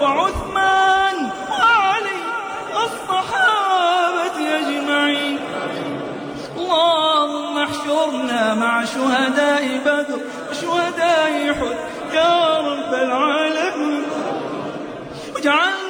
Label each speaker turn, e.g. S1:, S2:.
S1: وعثمان وعلي والصحابة أجمعين. اللهم احشرنا مع شهداء بدر وشهداء حنين